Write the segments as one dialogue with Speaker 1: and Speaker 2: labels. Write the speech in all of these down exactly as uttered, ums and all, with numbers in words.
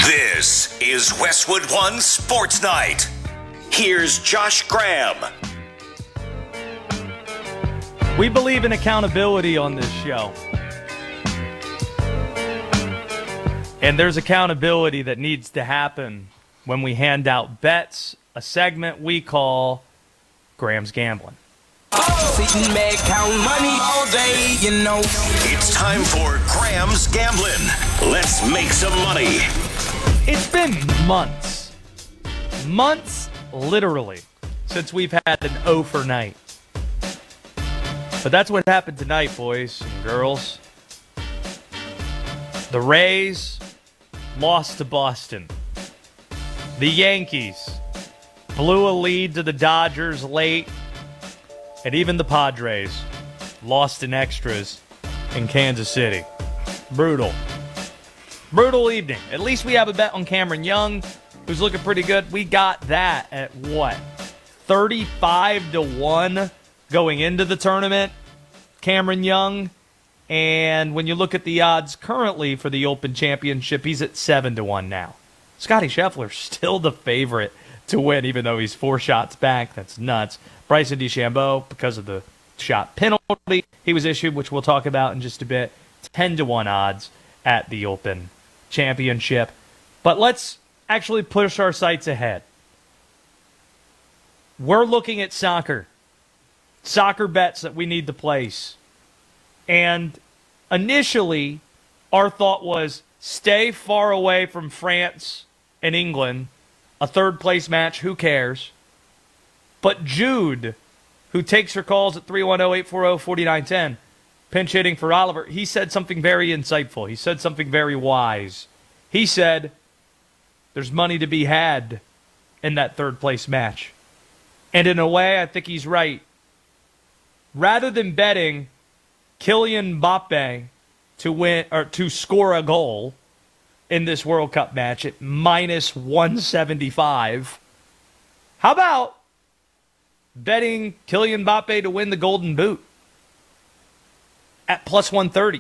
Speaker 1: This is Westwood One Sports Night. Here's Josh Graham.
Speaker 2: We believe in accountability on this show. And there's accountability that needs to happen when we hand out bets, a segment we call Graham's Gambling.
Speaker 3: Sitting back, count money all day, you know.
Speaker 1: It's time for Graham's Gambling. Let's make some money.
Speaker 2: It's been months, months literally, since we've had an O for night. But that's what happened tonight, boys and girls. The Rays lost to Boston. The Yankees blew a lead to the Dodgers late. And even the Padres lost in extras in Kansas City. Brutal. Brutal evening. At least we have a bet on Cameron Young, who's looking pretty good. We got that at what? thirty-five to one going into the tournament. Cameron Young. And when you look at the odds currently for the Open Championship, he's at seven to one now. Scotty Scheffler's still the favorite to win, even though he's four shots back. That's nuts. Bryson DeChambeau, because of the shot penalty he was issued, which we'll talk about in just a bit, ten to one odds at the Open Championship. But let's actually push our sights ahead. We're looking at soccer. Soccer bets that we need to place. And initially, our thought was stay far away from France and England. A third place match, who cares? But Jude, who takes her calls at three one zero, eight four zero, four nine one zero, pinch hitting for Oliver, he said something very insightful. He said something very wise. He said, there's money to be had in that third place match. And in a way, I think he's right. Rather than betting Kylian Mbappe to win or to score a goal in this World Cup match at minus one seventy-five, how about betting Kylian Mbappe to win the Golden Boot at plus one thirty?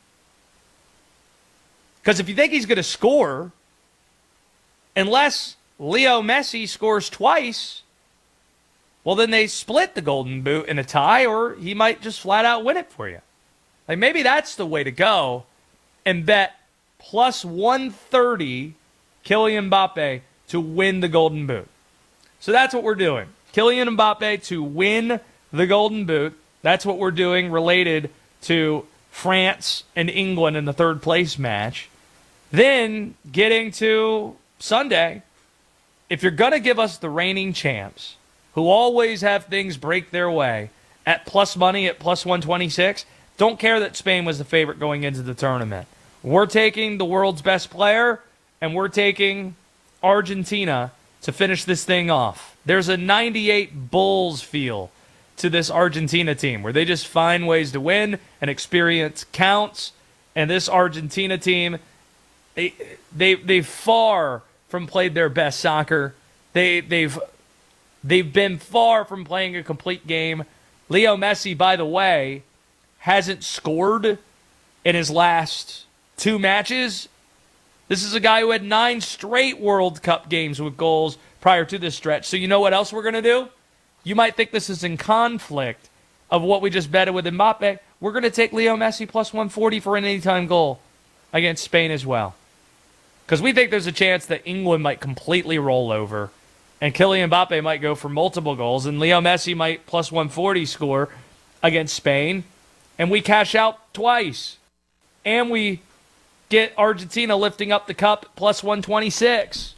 Speaker 2: Because if you think he's going to score, unless Leo Messi scores twice, well, then they split the Golden Boot in a tie, or he might just flat out win it for you. Like, maybe that's the way to go and bet plus one thirty Kylian Mbappe to win the Golden Boot. So that's what we're doing. Kylian Mbappe to win the Golden Boot. That's what we're doing related to France and England in the third place match. Then getting to Sunday, if you're going to give us the reigning champs, who always have things break their way, at plus money at plus one twenty-six, don't care that Spain was the favorite going into the tournament. We're taking the world's best player, and we're taking Argentina to finish this thing off. There's a ninety-eight Bulls feel to this Argentina team where they just find ways to win and experience counts. And this Argentina team, they they they far from played their best soccer. They they've they've been far from playing a complete game. Leo Messi, by the way, hasn't scored in his last two matches. This is a guy who had nine straight World Cup games with goals prior to this stretch. So you know what else we're going to do? You might think this is in conflict of what we just betted with Mbappe. We're going to take Leo Messi plus one forty for an anytime goal against Spain as well. Because we think there's a chance that England might completely roll over and Kylian Mbappe might go for multiple goals and Leo Messi might plus one forty score against Spain. And we cash out twice. And we get Argentina lifting up the cup plus one twenty-six.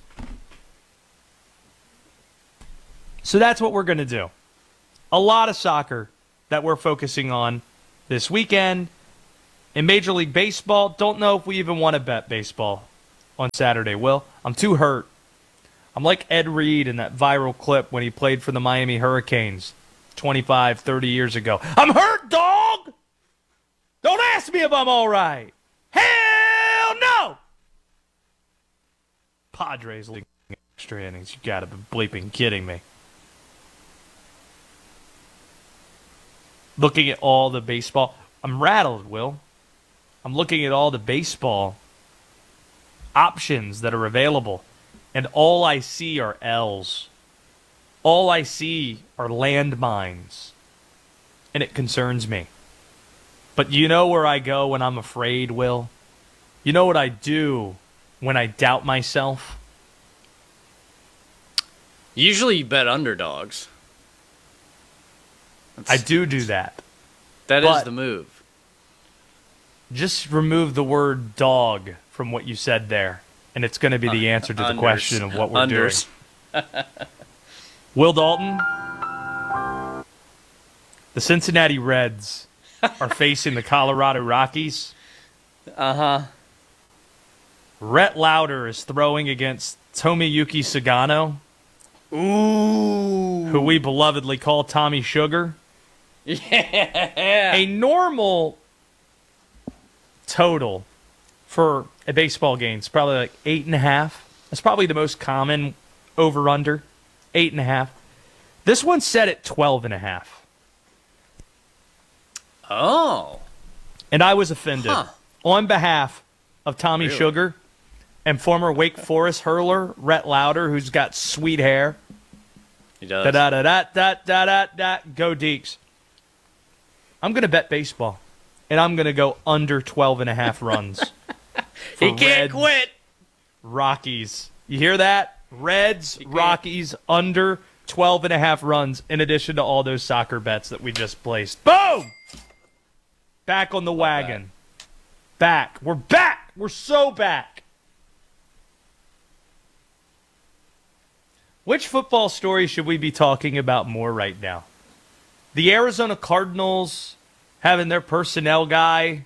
Speaker 2: So that's what we're going to do. A lot of soccer that we're focusing on this weekend. In Major League Baseball, don't know if we even want to bet baseball on Saturday, Will. I'm too hurt. I'm like Ed Reed in that viral clip when he played for the Miami Hurricanes twenty-five, thirty years ago. I'm hurt, dog! Don't ask me if I'm all right. Hell no! Padres leading extra innings. You gotta be bleeping kidding me. Looking at all the baseball. I'm rattled, Will. I'm looking at all the baseball options that are available, and all I see are L's. All I see are landmines, and it concerns me. But you know where I go when I'm afraid, Will? You know what I do when I doubt myself?
Speaker 4: Usually you bet underdogs.
Speaker 2: I do do that.
Speaker 4: That is
Speaker 2: but
Speaker 4: the move.
Speaker 2: Just remove the word dog from what you said there, and it's going to be the answer to the
Speaker 4: Unders.
Speaker 2: question of what we're
Speaker 4: Unders.
Speaker 2: doing. Will Dalton, the Cincinnati Reds are facing the Colorado Rockies.
Speaker 4: Uh-huh.
Speaker 2: Rhett Lauder is throwing against Tomiyuki Sagano,
Speaker 4: Ooh.
Speaker 2: who we belovedly call Tommy Sugar.
Speaker 4: Yeah.
Speaker 2: A normal total for a baseball game is probably like eight and a half. That's probably the most common over-under, eight and a half. This one's set at twelve and a half.
Speaker 4: Oh.
Speaker 2: And I was offended.
Speaker 4: Huh.
Speaker 2: On behalf of Tommy
Speaker 4: Really?
Speaker 2: Sugar and former Wake Forest hurler Rhett Lauder, who's got sweet hair.
Speaker 4: He does.
Speaker 2: Da da da da da da da da. Go Deeks. I'm going to bet baseball, and I'm going to go under twelve and a half runs.
Speaker 4: He
Speaker 2: for
Speaker 4: can't
Speaker 2: Reds,
Speaker 4: quit.
Speaker 2: Rockies. You hear that? Reds,
Speaker 4: can't.
Speaker 2: Rockies, under twelve and a half runs, in addition to all those soccer bets that we just placed. Boom! Back on the wagon. Back. We're back. We're so back. Which football story should we be talking about more right now? The Arizona Cardinals having their personnel guy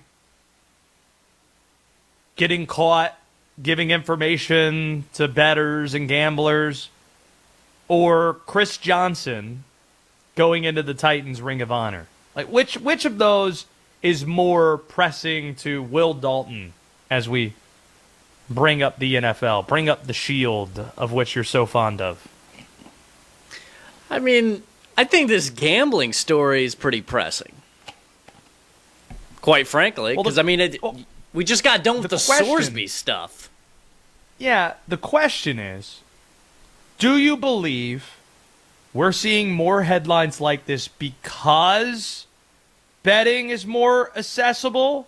Speaker 2: getting caught giving information to bettors and gamblers, or Chris Johnson going into the Titans Ring of Honor? Like, which which of those is more pressing to Will Dalton as we bring up the N F L, bring up the shield of which you're so fond of?
Speaker 4: I mean, I think this gambling story is pretty pressing. Quite frankly,
Speaker 2: Well,
Speaker 4: because,
Speaker 2: the-
Speaker 4: I mean, it,
Speaker 2: well,
Speaker 4: we just got done with the,
Speaker 2: the question-
Speaker 4: Sorsby stuff.
Speaker 2: Yeah, the question is, do you believe we're seeing more headlines like this because betting is more accessible?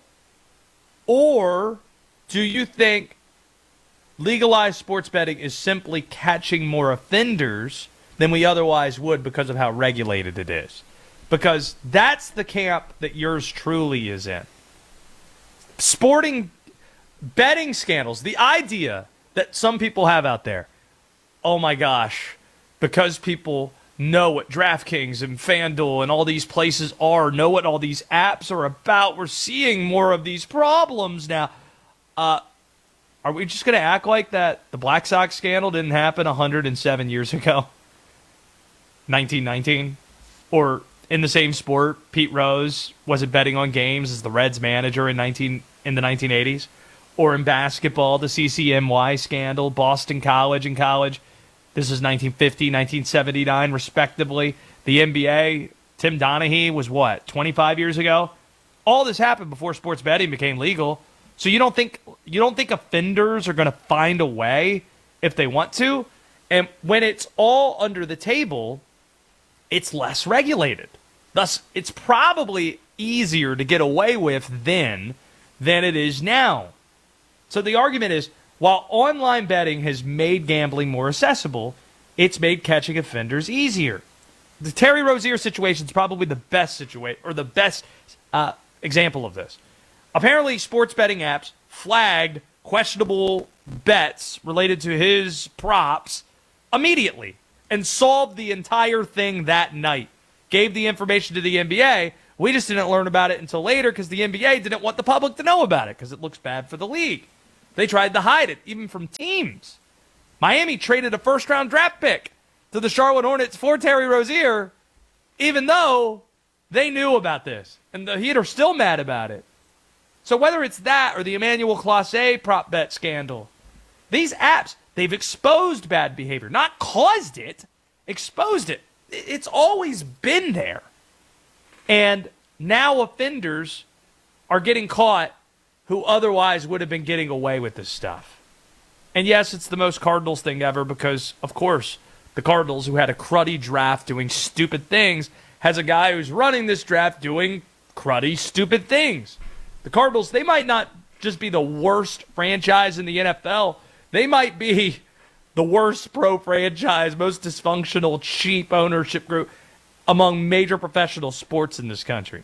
Speaker 2: Or do you think legalized sports betting is simply catching more offenders than we otherwise would because of how regulated it is? Because that's the camp that yours truly is in. Sporting betting scandals, the idea that some people have out there, oh my gosh, because people know what DraftKings and FanDuel and all these places are, know what all these apps are about, we're seeing more of these problems now. Uh, are we just going to act like that the Black Sox scandal didn't happen one hundred seven years ago? nineteen nineteen? Or in the same sport, Pete Rose wasn't betting on games as the Reds manager in nineteen in the nineteen eighties? Or in basketball, the C C N Y scandal, Boston College and college. This is nineteen fifty, nineteen seventy-nine, respectively. The N B A, Tim Donaghy was what, twenty-five years ago? All this happened before sports betting became legal. So you don't think you don't think offenders are going to find a way if they want to? And when it's all under the table, it's less regulated. Thus, it's probably easier to get away with then than it is now. So the argument is, while online betting has made gambling more accessible, it's made catching offenders easier. The Terry Rozier situation is probably the best situation, or the best uh, example of this. Apparently, sports betting apps flagged questionable bets related to his props immediately and solved the entire thing that night. Gave the information to the N B A. We just didn't learn about it until later because the N B A didn't want the public to know about it because it looks bad for the league. They tried to hide it, even from teams. Miami traded a first-round draft pick to the Charlotte Hornets for Terry Rozier, even though they knew about this. And the Heat are still mad about it. So whether it's that or the Emmanuel Clase prop bet scandal, these apps, they've exposed bad behavior. Not caused it, exposed it. It's always been there. And now offenders are getting caught who otherwise would have been getting away with this stuff. And yes, it's the most Cardinals thing ever because, of course, the Cardinals, who had a cruddy draft doing stupid things, has a guy who's running this draft doing cruddy, stupid things. The Cardinals, they might not just be the worst franchise in the N F L. They might be the worst pro franchise, most dysfunctional, cheap ownership group among major professional sports in this country.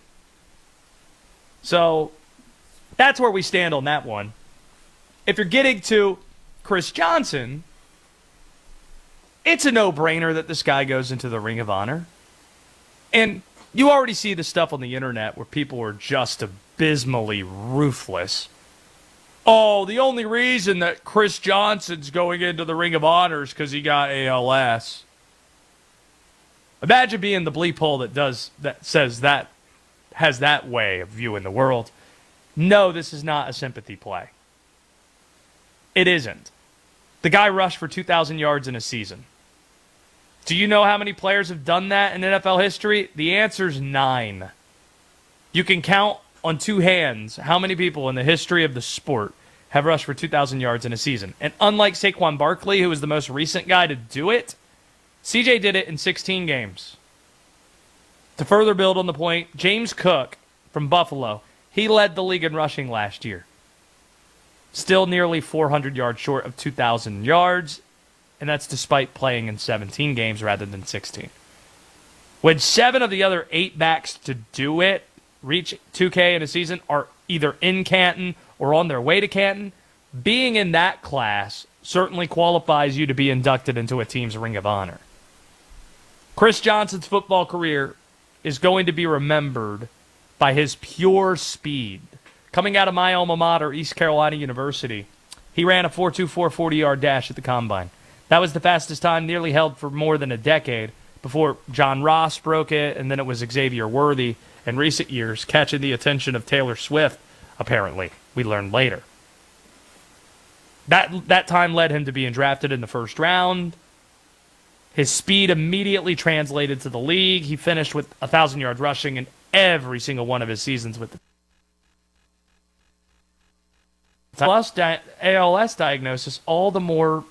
Speaker 2: So that's where we stand on that one. If you're getting to Chris Johnson, it's a no-brainer that this guy goes into the Ring of Honor. And you already see the stuff on the internet where people are just abysmally ruthless. Oh, the only reason that Chris Johnson's going into the Ring of Honor is because he got A L S. Imagine being the bleep hole that does that says that has that way of viewing the world. No, this is not a sympathy play. It isn't. The guy rushed for two thousand yards in a season. Do you know how many players have done that in N F L history? The answer's nine. You can count on two hands how many people in the history of the sport have rushed for two thousand yards in a season. And unlike Saquon Barkley, who was the most recent guy to do it, C J did it in sixteen games. To further build on the point, James Cook from Buffalo, he led the league in rushing last year. Still nearly four hundred yards short of two thousand yards, and that's despite playing in seventeen games rather than sixteen. When seven of the other eight backs to do it reach two K in a season are either in Canton or on their way to Canton, being in that class certainly qualifies you to be inducted into a team's Ring of Honor. Chris Johnson's football career is going to be remembered by his pure speed. Coming out of my alma mater, East Carolina University, he ran a four two four forty-yard dash at the Combine. That was the fastest time nearly held for more than a decade before John Ross broke it, and then it was Xavier Worthy in recent years, catching the attention of Taylor Swift, apparently. We learned later. That, that time led him to being drafted in the first round. His speed immediately translated to the league. He finished with one thousand yards rushing in every single one of his seasons with the A L S diagnosis, all the more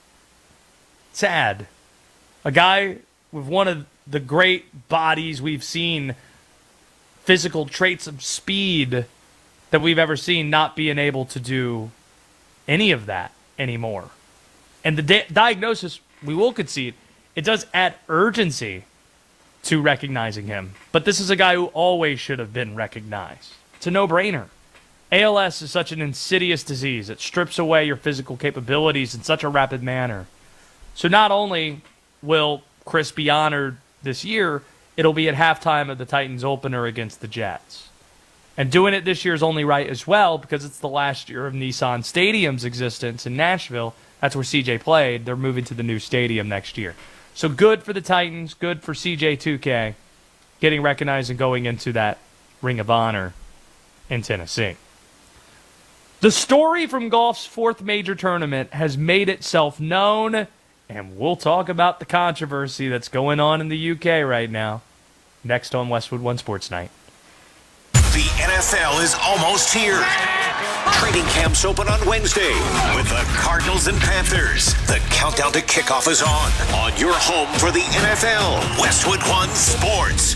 Speaker 2: sad. A guy with one of the great bodies we've seen, physical traits of speed that we've ever seen, not being able to do any of that anymore. And the di- diagnosis, we will concede, it does add urgency to recognizing him. But this is a guy who always should have been recognized. It's a no-brainer. A L S is such an insidious disease. It strips away your physical capabilities in such a rapid manner. So not only will Chris be honored this year, it'll be at halftime of the Titans opener against the Jets. And doing it this year is only right as well because it's the last year of Nissan Stadium's existence in Nashville. That's where C J played. They're moving to the new stadium next year. So good for the Titans, good for C J two K, getting recognized and going into that Ring of Honor in Tennessee. The story from golf's fourth major tournament has made itself known, and we'll talk about the controversy that's going on in the U K right now, next on Westwood One Sports Night.
Speaker 1: The N F L is almost here. Training camps open on Wednesday with the Cardinals and Panthers. The countdown to kickoff is on. On your home for the N F L, Westwood One Sports.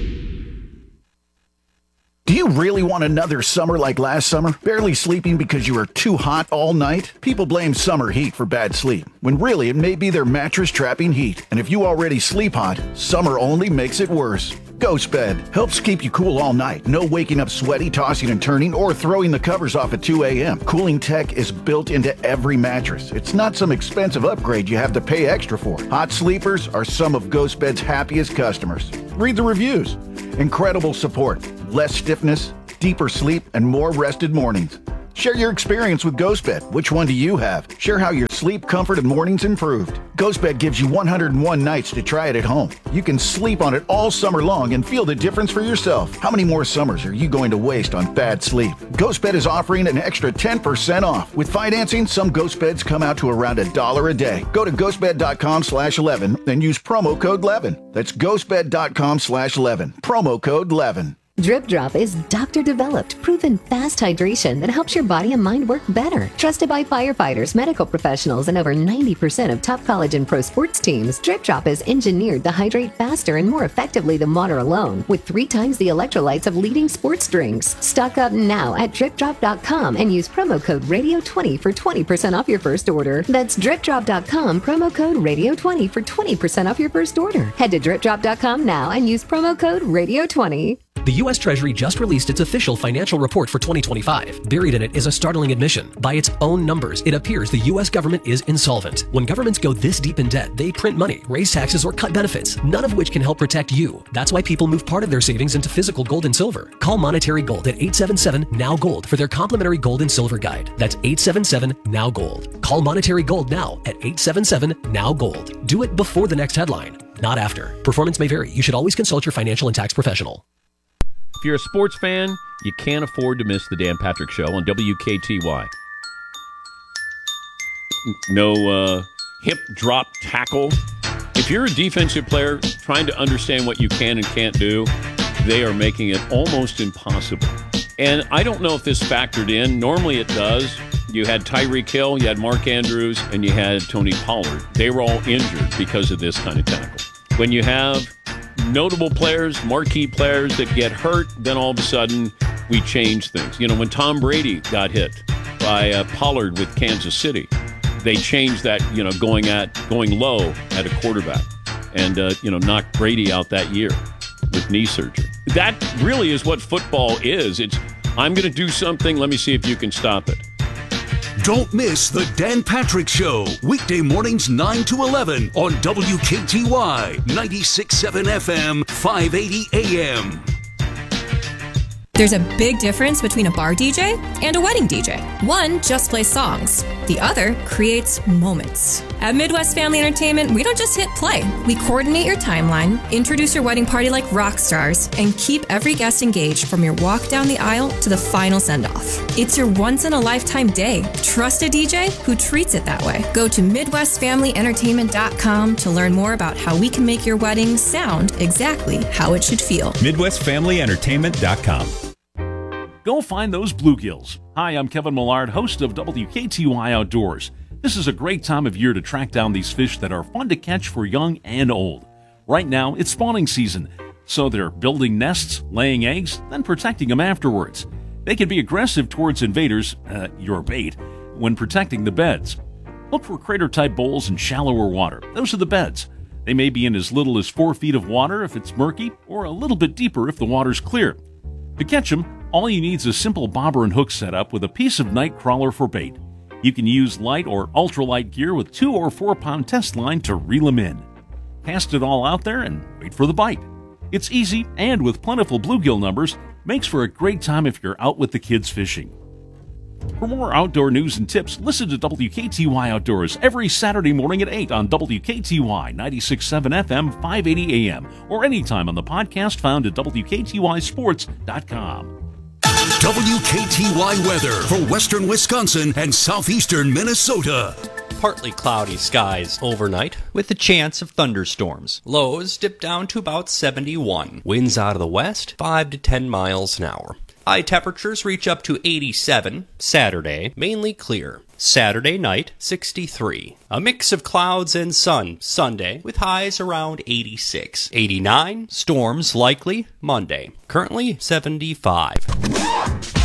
Speaker 5: Do you really want another summer like last summer? Barely sleeping because you were too hot all night? People blame summer heat for bad sleep, when really it may be their mattress trapping heat. And if you already sleep hot, summer only makes it worse. Ghost Bed helps keep you cool all night. No waking up sweaty, tossing and turning, or throwing the covers off at two a.m. Cooling tech is built into every mattress. It's not some expensive upgrade you have to pay extra for. Hot sleepers are some of Ghost Bed's happiest customers. Read the reviews. Incredible support, less stiffness, deeper sleep, and more rested mornings. Share your experience with GhostBed. Which one do you have? Share how your sleep, comfort, and mornings improved. GhostBed gives you one hundred one nights to try it at home. You can sleep on it all summer long and feel the difference for yourself. How many more summers are you going to waste on bad sleep? GhostBed is offering an extra ten percent off. With financing, some GhostBeds come out to around a dollar a day. Go to ghostbed.com slash 11 and use promo code eleven. That's ghostbed.com slash 11. Promo code eleven.
Speaker 6: Drip Drop is doctor-developed, proven fast hydration that helps your body and mind work better. Trusted by firefighters, medical professionals, and over ninety percent of top college and pro sports teams, Drip Drop is engineered to hydrate faster and more effectively than water alone, with three times the electrolytes of leading sports drinks. Stock up now at drip drop dot com and use promo code radio twenty for twenty percent off your first order. That's drip drop dot com, promo code radio twenty for twenty percent off your first order. Head to drip drop dot com now and use promo code radio twenty.
Speaker 7: The U S Treasury just released its official financial report for twenty twenty-five. Buried in it is a startling admission. By its own numbers, it appears the U S government is insolvent. When governments go this deep in debt, they print money, raise taxes, or cut benefits, none of which can help protect you. That's why people move part of their savings into physical gold and silver. Call Monetary Gold at eight seven seven, N O W, GOLD for their complimentary gold and silver guide. That's eight seven seven, N O W, GOLD. Call Monetary Gold now at eight seven seven, N O W, GOLD. Do it before the next headline, not after. Performance may vary. You should always consult your financial and tax professional.
Speaker 8: If you're a sports fan, you can't afford to miss the Dan Patrick Show on W K T Y. No uh, hip drop tackle. If you're a defensive player trying to understand what you can and can't do, they are making it almost impossible. And I don't know if this factored in. Normally it does. You had Tyreek Hill, you had Mark Andrews, and you had Tony Pollard. They were all injured because of this kind of tackle. When you have notable players, marquee players that get hurt, then all of a sudden we change things. You know, when Tom Brady got hit by uh, Pollard with Kansas City, they changed that, you know, going at going low at a quarterback and, uh, you know, knocked Brady out that year with knee surgery. That really is what football is. It's, I'm going to do something, let me see if you can stop it.
Speaker 9: Don't miss the Dan Patrick Show, weekday mornings nine to eleven on W K T Y, ninety-six point seven F M, five eighty A M.
Speaker 10: There's a big difference between a bar D J and a wedding D J. One just plays songs. The other creates moments. At Midwest Family Entertainment, we don't just hit play. We coordinate your timeline, introduce your wedding party like rock stars, and keep every guest engaged from your walk down the aisle to the final send-off. It's your once-in-a-lifetime day. Trust a D J who treats it that way. Go to midwest family entertainment dot com to learn more about how we can make your wedding sound exactly how it should feel.
Speaker 11: midwest family entertainment dot com.
Speaker 12: Go find those bluegills. Hi, I'm Kevin Millard, host of W K T Y Outdoors. This is a great time of year to track down these fish that are fun to catch for young and old. Right now, it's spawning season, so they're building nests, laying eggs, then protecting them afterwards. They can be aggressive towards invaders, uh, your bait, when protecting the beds. Look for crater-type bowls in shallower water. Those are the beds. They may be in as little as four feet of water if it's murky, or a little bit deeper if the water's clear. To catch them, all you need is a simple bobber and hook setup with a piece of night crawler for bait. You can use light or ultralight gear with two or four pound test line to reel them in. Cast it all out there and wait for the bite. It's easy, and with plentiful bluegill numbers, makes for a great time if you're out with the kids fishing. For more outdoor news and tips, listen to W K T Y Outdoors every Saturday morning at eight on W K T Y ninety-six point seven F M, five eighty A M, or anytime on the podcast found at W K T Y sports dot com.
Speaker 9: W K T Y weather for western Wisconsin and southeastern Minnesota.
Speaker 13: Partly cloudy skies overnight with a chance of thunderstorms. Lows dip down to about seventy-one. Winds out of the west, five to ten miles an hour. High temperatures reach up to eighty-seven. Saturday, mainly clear. Saturday night, sixty-three. A mix of clouds and sun Sunday with highs around eighty-six. eighty-nine, storms likely Monday. Currently seventy-five.